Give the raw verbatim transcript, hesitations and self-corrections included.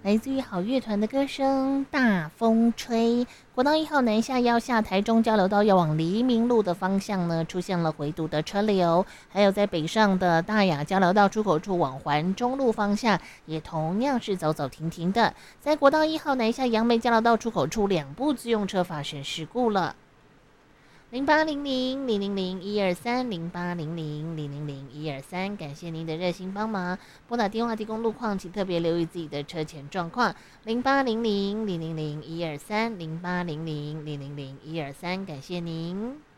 来自于好乐团的歌声，大风吹。国道一号南下要下台中交流道，要往黎明路的方向呢，出现了回堵的车流。还有在北上的大雅交流道出口处往环中路方向，也同样是走走停停的。在国道一号南下杨梅交流道出口处，两部自用车发生事故了。零八零零零零零一二三零八零零零零零一二三，感谢您的热心帮忙。拨打电话提供路况，请特别留意自己的车前状况。零八零零零零零一二三零八零零零零零一二三，感谢您。